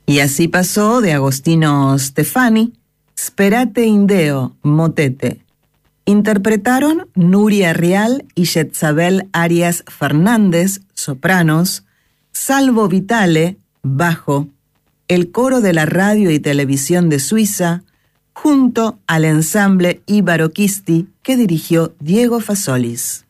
Y así pasó de Agostino Stefani, Sperate Indeo, motete. Interpretaron Nuria Rial y Yetzabel Arias Fernández, sopranos, Salvo Vitale, bajo, el coro de la radio y televisión de Suiza, junto al ensamble Ibaro Chisti que dirigió Diego Fasolis.